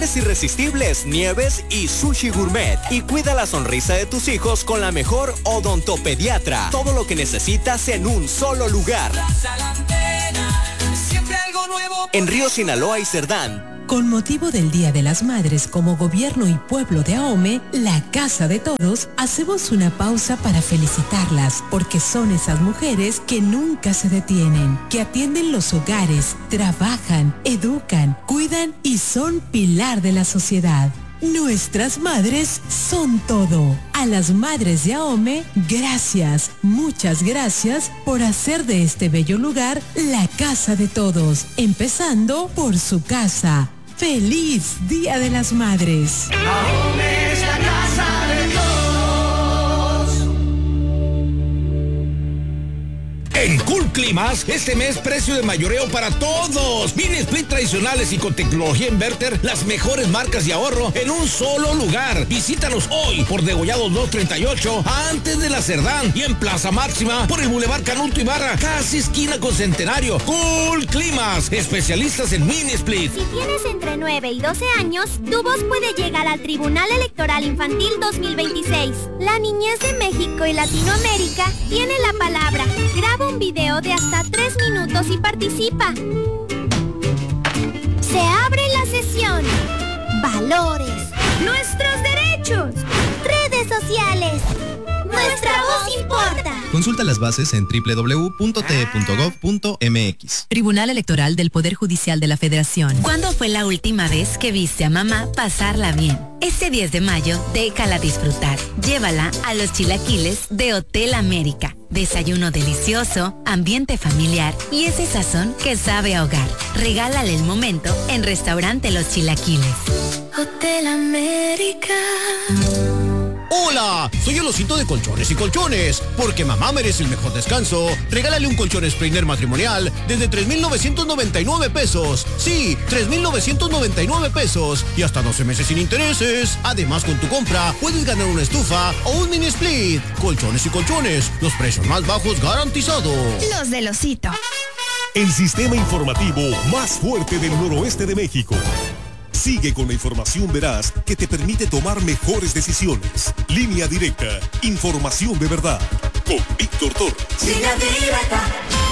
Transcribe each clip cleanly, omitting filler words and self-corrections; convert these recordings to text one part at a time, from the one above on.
Irresistibles, Nieves y Sushi Gourmet. Y cuida la sonrisa de tus hijos con la mejor odontopediatra. Todo lo que necesitas en un solo lugar. En Río Sinaloa y Cerdán. Con motivo del Día de las Madres como gobierno y pueblo de Ahome, la Casa de Todos, hacemos una pausa para felicitarlas, porque son esas mujeres que nunca se detienen, que atienden los hogares, trabajan, educan, cuidan y son pilar de la sociedad. Nuestras madres son todo. A las madres de Ahome, gracias, muchas gracias por hacer de este bello lugar la Casa de Todos, empezando por su casa. ¡Feliz Día de las Madres! Ahome es la casa de todos. En Cool Climas, este mes precio de mayoreo para todos. Mini split tradicionales y con tecnología inverter, las mejores marcas de ahorro en un solo lugar. Visítanos hoy por Degollados 238, antes de la Cerdán, y en Plaza Máxima por el Boulevard Canuto Ibarra, casi esquina con Centenario. Cool Climas, especialistas en mini split. Si tienes entre 9 y 12 años, tu voz puede llegar al Tribunal Electoral Infantil 2026. La niñez de México y Latinoamérica tiene la palabra. Graba un video de hasta 3 minutos y participa. Se abre la sesión. Valores. Nuestros derechos. Redes sociales. Nuestra voz importa. Consulta las bases en www.te.gov.mx. Tribunal Electoral del Poder Judicial de la Federación. ¿Cuándo fue la última vez que viste a mamá pasarla bien? Este 10 de mayo, déjala disfrutar. Llévala a los chilaquiles de Hotel América. Desayuno delicioso, ambiente familiar y ese sazón que sabe a hogar. Regálale el momento en Restaurante Los Chilaquiles. Hotel América. Hola, soy el osito de Colchones y Colchones. Porque mamá merece el mejor descanso, regálale un colchón Spreiner matrimonial desde 3,999 pesos. Sí, 3,999 pesos. Y hasta 12 meses sin intereses. Además, con tu compra, puedes ganar una estufa o un mini split. Colchones y Colchones, los precios más bajos garantizados. Los del osito. El sistema informativo más fuerte del noroeste de México. Sigue con la información veraz que te permite tomar mejores decisiones. Línea Directa, información de verdad. Con Víctor Torres. Línea Directa.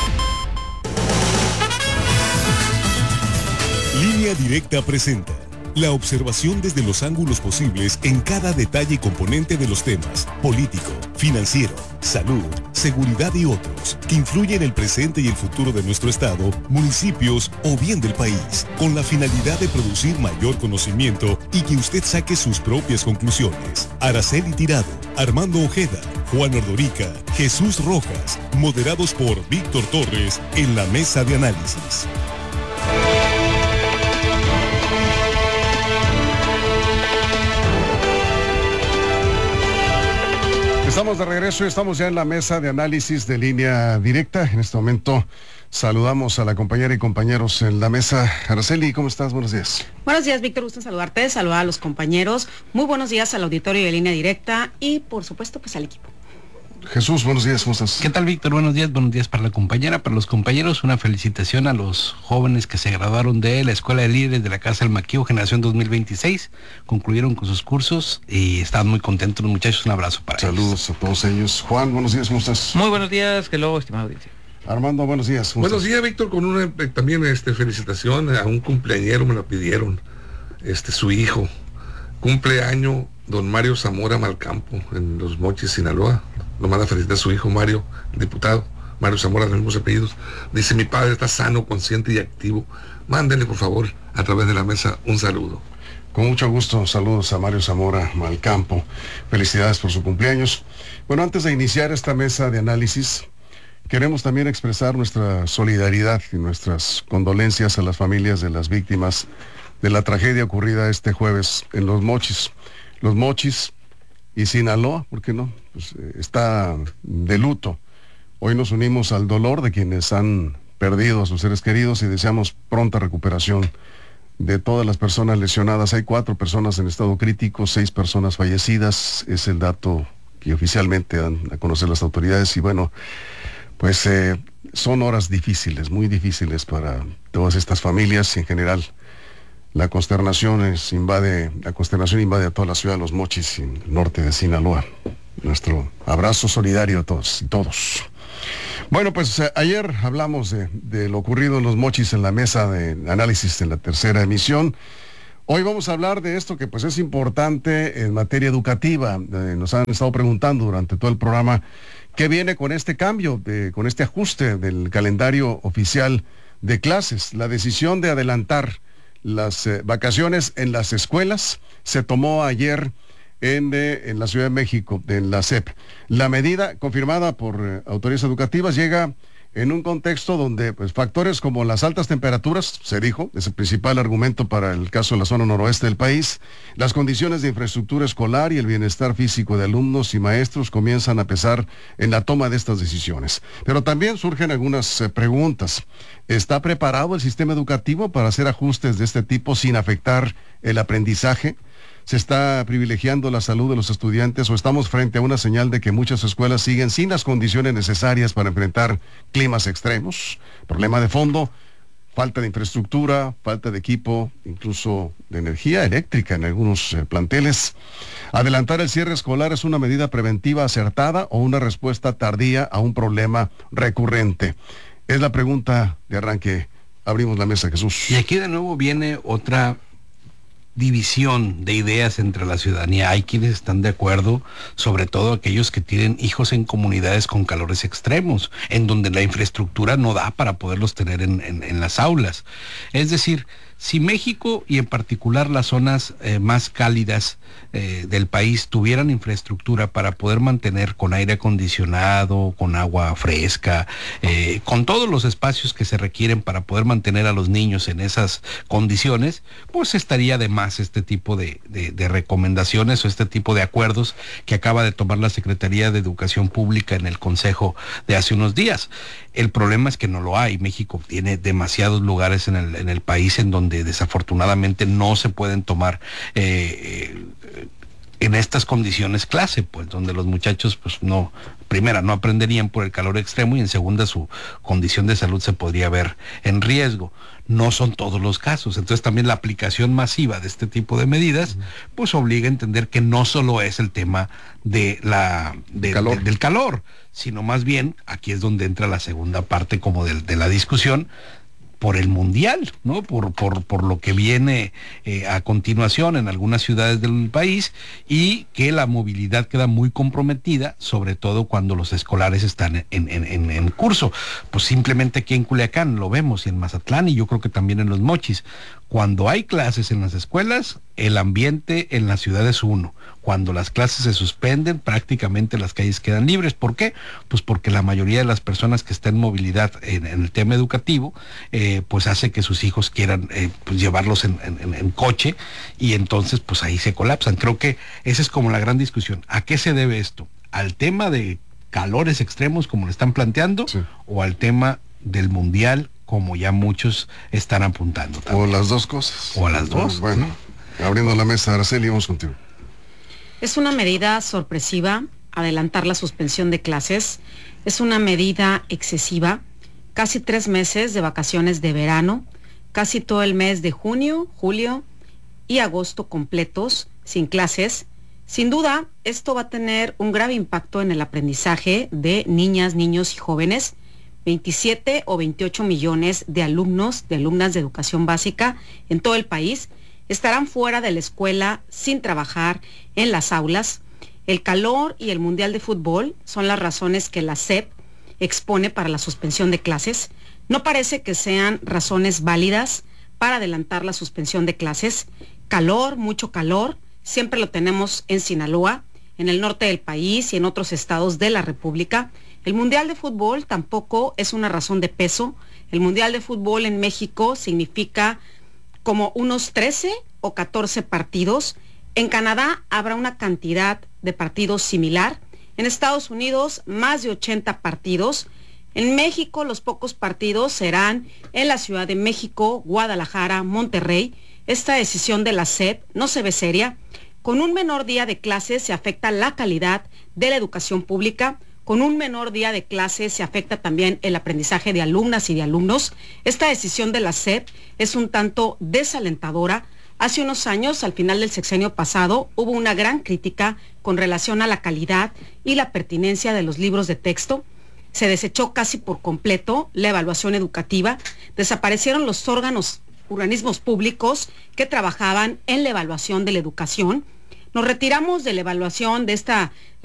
Línea Directa presenta la observación desde los ángulos posibles en cada detalle y componente de los temas político, financiero, salud, seguridad y otros que influyen en el presente y el futuro de nuestro estado, municipios o bien del país, con la finalidad de producir mayor conocimiento y que usted saque sus propias conclusiones. Araceli Tirado, Armando Ojeda, Juan Ordorica, Jesús Rojas, moderados por Víctor Torres en la mesa de análisis. Estamos de regreso y estamos ya en la mesa de análisis de Línea Directa. En este momento saludamos a la compañera y compañeros en la mesa. Araceli, ¿cómo estás? Buenos días. Buenos días, Víctor, gusto en saludarte, saludar a los compañeros. Muy buenos días al auditorio de Línea Directa y, por supuesto, pues al equipo. Jesús, buenos días, ¿cómo estás? ¿Qué tal, Víctor? Buenos días para la compañera, para los compañeros, una felicitación a los jóvenes que se graduaron de la Escuela de Líderes de la Casa del Maquillo, Generación 2026, concluyeron con sus cursos y estaban muy contentos los muchachos, un abrazo para ellos. Saludos a todos ellos. Juan, buenos días, ¿cómo estás? Muy buenos días, hello, estimado audiencia. Armando, buenos días. Buenos días, Víctor, con una también felicitación a un cumpleañero, me lo pidieron, su hijo, cumpleaños don Mario Zamora Malcampo, en Los Mochis, Sinaloa. Lo manda a felicitar a su hijo Mario, el diputado, Mario Zamora, los mismos apellidos. Dice, mi padre está sano, consciente y activo. Mándenle, por favor, a través de la mesa, un saludo. Con mucho gusto, saludos a Mario Zamora Malcampo. Felicidades por su cumpleaños. Bueno, antes de iniciar esta mesa de análisis, queremos también expresar nuestra solidaridad y nuestras condolencias a las familias de las víctimas de la tragedia ocurrida este jueves en Los Mochis. Los Mochis y Sinaloa, ¿por qué no? Pues, está de luto. Hoy nos unimos al dolor de quienes han perdido a sus seres queridos y deseamos pronta recuperación de todas las personas lesionadas. Hay 4 personas en estado crítico, 6 personas fallecidas, es el dato que oficialmente dan a conocer las autoridades y bueno, pues son horas difíciles, muy difíciles para todas estas familias y en general La consternación invade a toda la ciudad de Los Mochis, en el norte de Sinaloa. Nuestro abrazo solidario a todos y todos. Bueno, pues ayer hablamos de lo ocurrido en Los Mochis en la mesa de análisis en la tercera emisión. Hoy vamos a hablar de esto que pues es importante en materia educativa. Nos han estado preguntando durante todo el programa qué viene con este cambio, con este ajuste del calendario oficial de clases. La decisión de adelantar las vacaciones en las escuelas se tomó ayer en la Ciudad de México, en la SEP. La medida confirmada por autoridades educativas llega en un contexto donde pues, factores como las altas temperaturas, se dijo, es el principal argumento para el caso de la zona noroeste del país, las condiciones de infraestructura escolar y el bienestar físico de alumnos y maestros comienzan a pesar en la toma de estas decisiones. Pero también surgen algunas preguntas. ¿Está preparado el sistema educativo para hacer ajustes de este tipo sin afectar el aprendizaje? ¿Se está privilegiando la salud de los estudiantes o estamos frente a una señal de que muchas escuelas siguen sin las condiciones necesarias para enfrentar climas extremos? Problema de fondo, falta de infraestructura, falta de equipo, incluso de energía eléctrica en algunos planteles. ¿Adelantar el cierre escolar es una medida preventiva acertada o una respuesta tardía a un problema recurrente? Es la pregunta de arranque. Abrimos la mesa, Jesús. Y aquí de nuevo viene otra división de ideas entre la ciudadanía. Hay quienes están de acuerdo, sobre todo aquellos que tienen hijos en comunidades con calores extremos, en donde la infraestructura no da para poderlos tener en las aulas. Es decir, si México y en particular las zonas más cálidas del país tuvieran infraestructura para poder mantener con aire acondicionado, con agua fresca, con todos los espacios que se requieren para poder mantener a los niños en esas condiciones, pues estaría de más este tipo de recomendaciones o este tipo de acuerdos que acaba de tomar la Secretaría de Educación Pública en el Consejo de hace unos días. El problema es que no lo hay. México tiene demasiados lugares en el país en donde desafortunadamente no se pueden tomar en estas condiciones clase, pues donde los muchachos pues no aprenderían por el calor extremo y en segunda su condición de salud se podría ver en riesgo. No son todos los casos, entonces también la aplicación masiva de este tipo de medidas pues obliga a entender que no solo es el tema del calor, sino más bien aquí es donde entra la segunda parte como de la discusión por el mundial, ¿no? Por lo que viene a continuación en algunas ciudades del país y que la movilidad queda muy comprometida, sobre todo cuando los escolares están en curso. Pues simplemente aquí en Culiacán lo vemos y en Mazatlán y yo creo que también en Los Mochis. Cuando hay clases en las escuelas, el ambiente en la ciudad es uno. Cuando las clases se suspenden, prácticamente las calles quedan libres. ¿Por qué? Pues porque la mayoría de las personas que están en movilidad en el tema educativo, pues hace que sus hijos quieran pues llevarlos en coche y entonces pues ahí se colapsan. Creo que esa es como la gran discusión. ¿A qué se debe esto? ¿Al tema de calores extremos como lo están planteando? Sí. ¿O al tema del mundial como ya muchos están apuntando también? O las dos cosas. O a las dos. Bueno, abriendo la mesa, Araceli, vamos contigo. Es una medida sorpresiva, adelantar la suspensión de clases. Es una medida excesiva. Casi 3 meses de vacaciones de verano, casi todo el mes de junio, julio y agosto completos, sin clases. Sin duda, esto va a tener un grave impacto en el aprendizaje de niñas, niños y jóvenes. 27 o 28 millones de alumnos, de alumnas de educación básica en todo el país estarán fuera de la escuela sin trabajar en las aulas. El calor y el Mundial de Fútbol son las razones que la SEP expone para la suspensión de clases. No parece que sean razones válidas para adelantar la suspensión de clases. Calor, mucho calor, siempre lo tenemos en Sinaloa, en el norte del país y en otros estados de la República. El Mundial de Fútbol tampoco es una razón de peso. El Mundial de Fútbol en México significa como unos 13 o 14 partidos. En Canadá habrá una cantidad de partidos similar. En Estados Unidos, más de 80 partidos. En México, los pocos partidos serán en la Ciudad de México, Guadalajara, Monterrey. Esta decisión de la SEP no se ve seria. Con un menor día de clases se afecta la calidad de la educación pública. Con un menor día de clases se afecta también el aprendizaje de alumnas y de alumnos. Esta decisión de la SEP es un tanto desalentadora. Hace unos años, al final del sexenio pasado, hubo una gran crítica con relación a la calidad y la pertinencia de los libros de texto. Se desechó casi por completo la evaluación educativa, desaparecieron los organismos públicos que trabajaban en la evaluación de la educación. Nos retiramos de la evaluación de esta